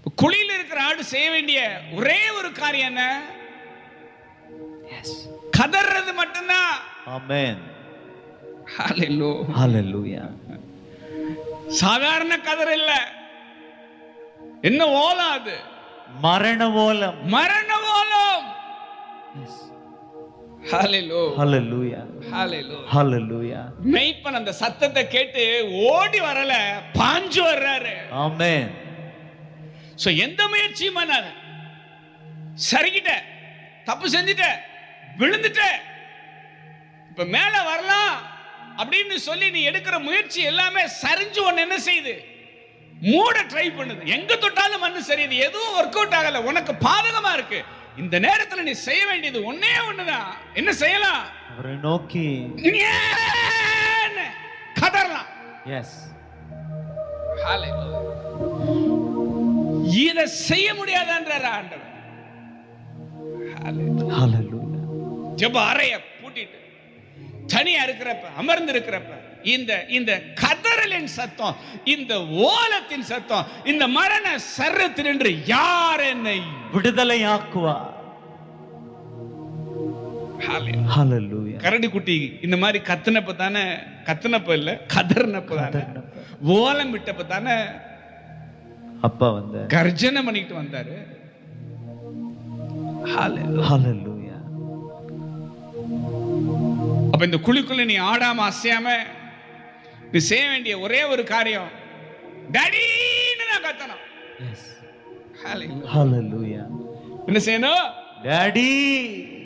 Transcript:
குழியில் இருக்கிற ஆடு செய்ய வேண்டிய ஒரே ஒரு காரியம் என்ன? கதறது மட்டும்தான். ஆமென். ஹalleluya. ஹalleluya. சாதாரண கதர் இல்ல. என்ன ஓலம் அது? மரண ஓலம். மரண ஓலம். ஹalleluya. ஹalleluya. ஹalleluya. ஹalleluya. மேய்ப்பன் அந்த சத்தத்தை கேட்டு ஓடி வரல, பாஞ்சு வர்றாரு. ஆமென். சோ எந்த முயற்சியும் பண்ணாத. சரிக்கிட்ட, தப்பு செஞ்சிட்ட, விழுந்துட்ட, இப்ப மேல வரலாம் அப்படின்னு சொல்லி நீ எடுக்கிற முயற்சி எல்லாமே சரிஞ்சு ஒன்னு என்ன செய்யுது? மூட ட்ரை பண்ணுது. எங்க தொட்டாலும் மண்ணு சரியுது, எதுவும் ஒர்க் அவுட் ஆகல, உனக்கு பாதகமா இருக்கு. இந்த நேரத்துல நீ செய்ய வேண்டியது ஒன்னே ஒண்ணுதான். என்ன செய்யலாம்? அவரை நோக்கி கதறலாம். எஸ். ஹalleluya. இத செய்ய முடியாதான்றார் ஆண்டவர். ஹalleluya. ஹalleluya. ஜெப அறைய பூட்டிட்டு தனியா இருக்கிறப்ப, அமர்ந்து இருக்கிறப்ப இந்த கதறலின் சத்தம், இந்த ஓலத்தின் சத்தம், இந்த மரண சர்ரத்தினின்று யார் என்னை விடுதலையாக்குவார்? ஹalleluya. கரடி குட்டி இந்த மாதிரி கத்துனப்ப தானே, கத்துனப்ப இல்ல கதறினப்ப தானே, ஓலம் விட்டப்ப தானே அப்பா வந்த கர்ஜனை பண்ணிட்டு வந்தாரு. ஹalleluya. அப்ப இந்த குழிக்குள்ள நீ ஆடாம அசையாம நீ செய்ய வேண்டிய ஒரே ஒரு காரியம், டாடின்னு நான் கத்தணும். எஸ். ஹalleluya. என்ன செய்யணும்? டாடி.